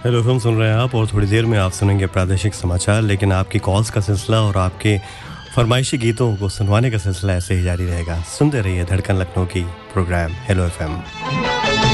Hello FM सुन रहे हैं आप और थोड़ी देर में आप सुनेंगे प्रादेशिक समाचार, लेकिन आपकी कॉल्स का सिलसिला और आपके फरमाइशी गीतों को सुनवाने का सिलसिला ऐसे ही जारी रहेगा। सुनते रहिए धड़कन लखनऊ की प्रोग्राम हेलो एफएम।